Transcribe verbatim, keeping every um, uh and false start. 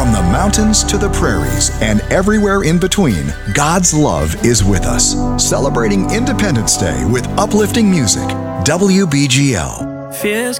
From the mountains to the prairies and everywhere in between, God's love is with us. Celebrating Independence Day with uplifting music. W B G L. Fears